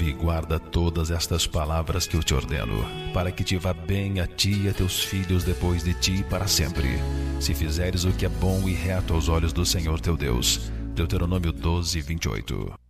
ouve e guarda todas estas palavras que eu te ordeno, para que te vá bem a ti e a teus filhos depois de ti para sempre, se fizeres o que é bom e reto aos olhos do Senhor teu Deus. Deuteronômio 12:28.